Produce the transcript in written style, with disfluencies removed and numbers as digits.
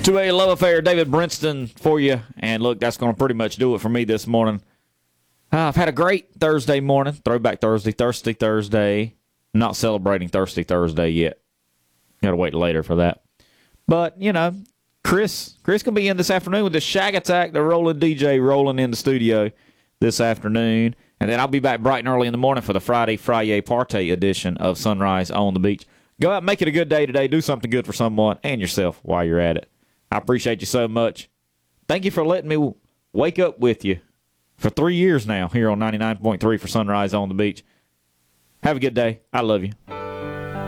2A Love Affair, David Brinston for you. And look, that's going to pretty much do it for me this morning. I've had a great Thursday morning, Throwback Thursday, Thirsty Thursday. Not celebrating Thirsty Thursday yet. Got to wait later for that. But, you know, Chris can be in this afternoon with the Shag Attack, the rolling DJ rolling in the studio this afternoon. And then I'll be back bright and early in the morning for the Friday Party edition of Sunrise on the Beach. Go out and make it a good day today. Do something good for someone and yourself while you're at it. I appreciate you so much. Thank you for letting me wake up with you for 3 years now here on 99.3 for Sunrise on the Beach. Have a good day. I love you.